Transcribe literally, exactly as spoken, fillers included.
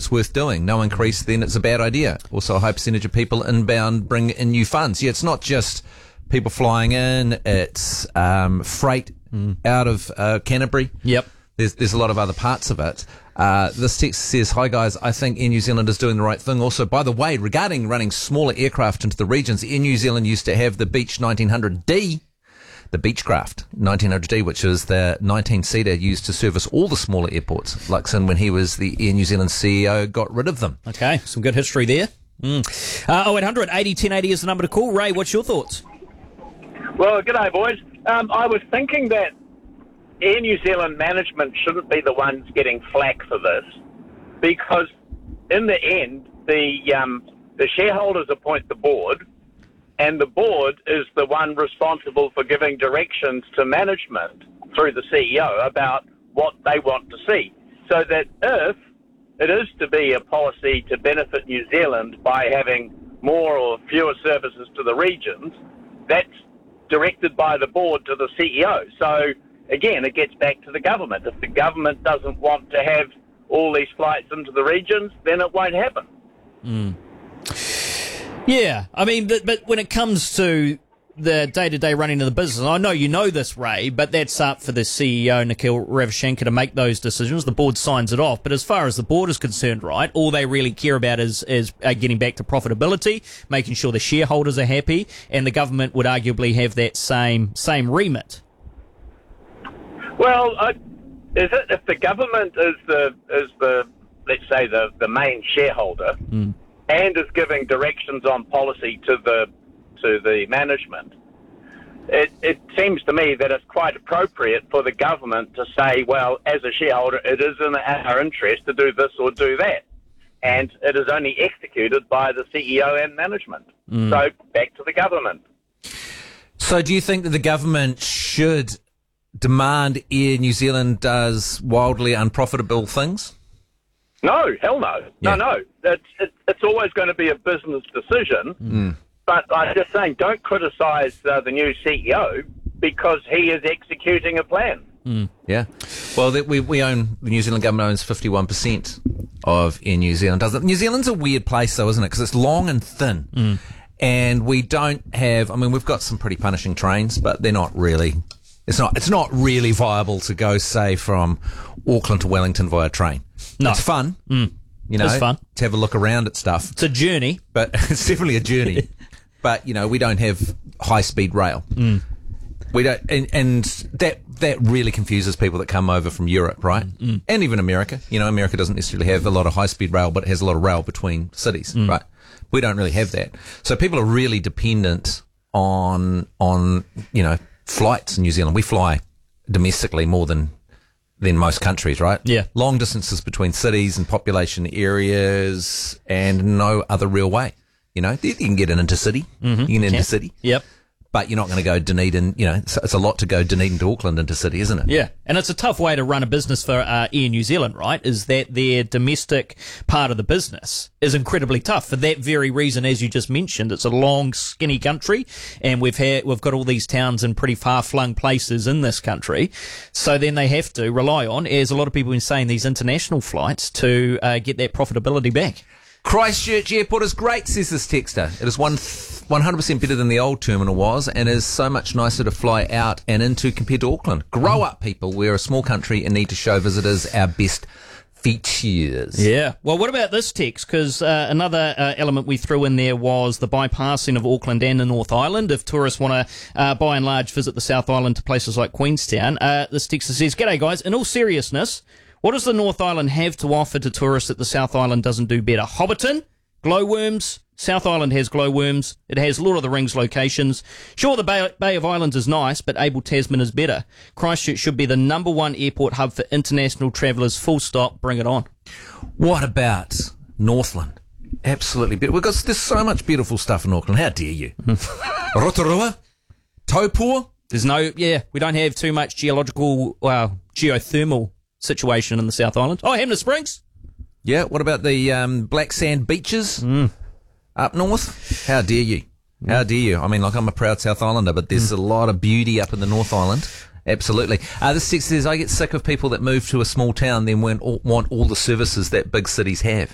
it's worth doing. No increase, then it's a bad idea. Also, a high percentage of people inbound bring in new funds. Yeah, it's not just people flying in, it's um, freight mm. out of uh, Canterbury. Yep. There's, there's a lot of other parts of it. Uh, this text says, hi guys, I think Air New Zealand is doing the right thing. Also, by the way, regarding running smaller aircraft into the regions, Air New Zealand used to have the Beech nineteen hundred D, the Beechcraft nineteen hundred D, which is the nineteen-seater used to service all the smaller airports. Luxon, when he was the Air New Zealand C E O, got rid of them. Okay, some good history there. Mm. Uh, oh eight hundred eighty ten eighty is the number to call. Ray, what's your thoughts? Well, g'day, boys. Um, I was thinking that Air New Zealand management shouldn't be the ones getting flack for this, because in the end, the um, the shareholders appoint the board, and the board is the one responsible for giving directions to management through the C E O about what they want to see. So that if it is to be a policy to benefit New Zealand by having more or fewer services to the regions, that's directed by the board to the C E O. So again, it gets back to the government. If the government doesn't want to have all these flights into the regions, then it won't happen. Mm. Yeah, I mean, but, but when it comes to the day-to-day running of the business, I know you know this, Ray, but that's up for the C E O, Nikhil Ravichandkar, to make those decisions. The board signs it off. But as far as the board is concerned, right, all they really care about is, is uh, getting back to profitability, making sure the shareholders are happy, and the government would arguably have that same same remit. Well, uh, is it if the government is the is the let's say the the main shareholder mm. and is giving directions on policy to the to the management, it it seems to me that it's quite appropriate for the government to say, well, as a shareholder, it is in our interest to do this or do that, and it is only executed by the C E O and management. Mm. So back to the government. So, do you think that the government should demand Air New Zealand does wildly unprofitable things? No, hell no. Yeah. No, no. It's, it's, it's always going to be a business decision. Mm. But I'm just saying, don't criticise uh, the new C E O because he is executing a plan. Mm. Yeah. Well, that we, we own, the New Zealand government owns fifty-one percent of Air New Zealand, doesn't it? New Zealand's a weird place, though, isn't it? Because it's long and thin. Mm. And we don't have, I mean, we've got some pretty punishing trains, but they're not really... It's not. It's not really viable to go, say, from Auckland to Wellington via train. No, it's fun. Mm. You know, it's fun to have a look around at stuff. It's a journey, but it's definitely a journey. But you know, we don't have high speed rail. Mm. We don't, and, and that that really confuses people that come over from Europe, right? Mm. And even America. You know, America doesn't necessarily have a lot of high speed rail, but it has a lot of rail between cities, mm. right? We don't really have that. So people are really dependent on on you know. flights in New Zealand. We fly domestically more than than most countries, right? Yeah. Long distances between cities and population areas and no other real way. You know, you can get an intercity. Mm-hmm. You can get an intercity. Yep. But you're not going to go Dunedin, you know, it's, it's a lot to go Dunedin to Auckland intercity, isn't it? Yeah. And it's a tough way to run a business for uh, Air New Zealand, right? Is that their domestic part of the business is incredibly tough for that very reason, as you just mentioned. It's a long, skinny country, and we've had, we've got all these towns in pretty far-flung places in this country. So then they have to rely on, as a lot of people have been saying, these international flights to uh, get that profitability back. Christchurch Airport is great, says this texter. It is one one hundred percent better than the old terminal was and is so much nicer to fly out and into compared to Auckland. Grow up, people. We're a small country and need to show visitors our best features. Yeah. Well, what about this text? Because uh, another uh, element we threw in there was the bypassing of Auckland and the North Island. If tourists want to, uh, by and large, visit the South Island to places like Queenstown, uh, this texter says, "G'day, guys. In all seriousness, what does the North Island have to offer to tourists that the South Island doesn't do better? Hobbiton? Glowworms? South Island has glowworms. It has Lord of the Rings locations. Sure, the Bay, Bay of Islands is nice, but Abel Tasman is better. Christchurch should be the number one airport hub for international travellers. Full stop. Bring it on." What about Northland? Absolutely beautiful. Because there's so much beautiful stuff in Auckland. How dare you? Rotorua? Taupua? There's no, yeah, we don't have too much geological, well, geothermal situation in the South Island. Oh, Hamner Springs? Yeah, what about the um, black sand beaches mm. up north? How dare you? Mm. How dare you? I mean, like, I'm a proud South Islander, but there's mm. a lot of beauty up in the North Island. Absolutely. Uh, this text says, "I get sick of people that move to a small town then want all, want all the services that big cities have."